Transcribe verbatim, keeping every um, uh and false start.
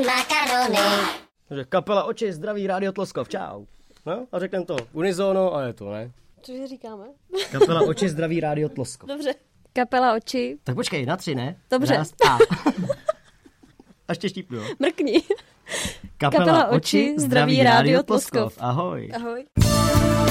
makarony. Takže kapela Oči, zdraví, Rádio Tloskov, čau. No a řekneme to unizono a je to, ne? Cože říkáme? Kapela Oči, zdraví, Rádio Tloskov. Dobře. Kapela Oči. Tak počkej, na tři, ne? Dobře. Raz, a. A ještě štípnu, jo? Mrkni. Kapela, Kapela Oči, zdraví, Rádio Tloskov. Ahoj. Ahoj.